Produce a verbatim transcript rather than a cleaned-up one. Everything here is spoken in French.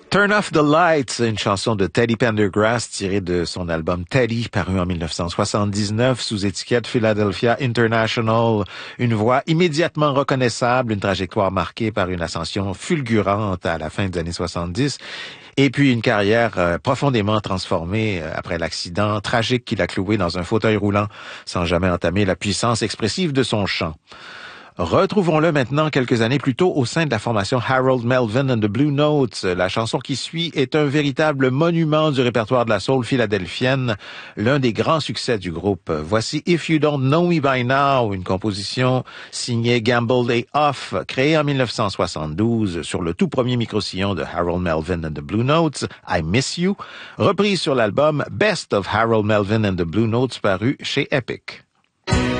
Turn Off the Lights, une chanson de Teddy Pendergrass tirée de son album Teddy, paru en dix-neuf cent soixante-dix-neuf sous étiquette Philadelphia International. Une voix immédiatement reconnaissable, une trajectoire marquée par une ascension fulgurante à la fin des années soixante-dix. Et puis une carrière euh, profondément transformée euh, après l'accident tragique qui l'a cloué dans un fauteuil roulant sans jamais entamer la puissance expressive de son chant. Retrouvons-le maintenant quelques années plus tôt au sein de la formation Harold Melvin and the Blue Notes. La chanson qui suit est un véritable monument du répertoire de la soul philadelphienne, l'un des grands succès du groupe. Voici If You Don't Know Me By Now, une composition signée Gamble et Off, créée en dix-neuf cent soixante-douze sur le tout premier micro-sillon de Harold Melvin and the Blue Notes, I Miss You, reprise sur l'album Best of Harold Melvin and the Blue Notes paru chez Epic.